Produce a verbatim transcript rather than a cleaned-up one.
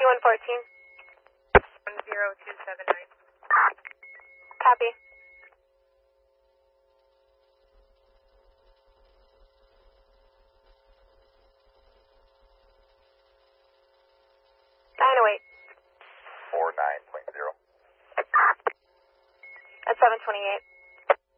one fourteen. one zero two seven nine. Copy. nine oh eight. four nine point zero. At seven twenty-eight.